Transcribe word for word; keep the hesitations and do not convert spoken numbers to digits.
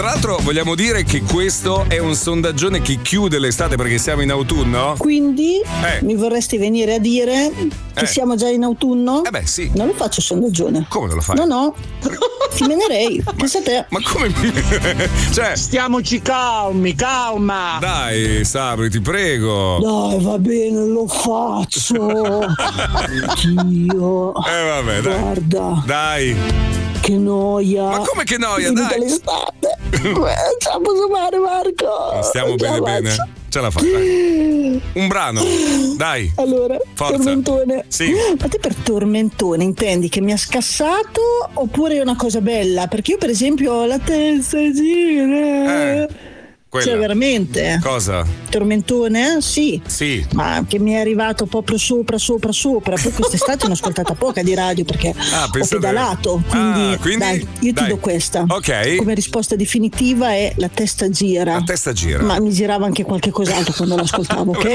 Tra l'altro vogliamo dire che questo è un sondaggione che chiude l'estate perché siamo in autunno? Quindi eh. mi vorresti venire a dire che Eh. siamo già in autunno? Eh beh sì. Non lo faccio sondaggione. Come non lo fai? No, no. Ti menerei. Pensa a te. Ma come mi... cioè... Stiamoci calmi, calma. Dai Sabri, ti prego. Dai, va bene, lo faccio. Dio. Eh vabbè, dai. Guarda. Dai. Che noia. Ma come che noia, Finita dai. l'estate. Ce la posso fare, Marco. Stiamo Ce la bene bene. faccio. Ce la fai, dai. Un brano, dai. Allora, Forza. tormentone. Sì. Ma te per tormentone intendi che mi ha scassato oppure è una cosa bella? Perché io per esempio ho la testa gira. Eh, quella. Cioè veramente. Cosa? Tormentone? Sì. Sì. Ma che mi è arrivato proprio sopra, sopra, sopra. Poi quest'estate ne ho ascoltata poca di radio perché Ah, ho pensate- pedalato. Quindi, Ah, quindi? dai, io Dai. ti do questa. Ok. Come risposta definitiva è la testa gira. La testa gira. Ma mi girava anche qualche cos'altro quando l'ascoltavo, ok?